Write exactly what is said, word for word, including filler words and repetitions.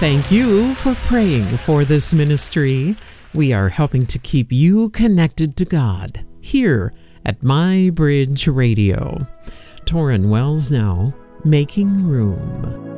Thank you for praying for this ministry. We are helping to keep you connected to God here at My Bridge Radio. Torrin Wells now, Making Room.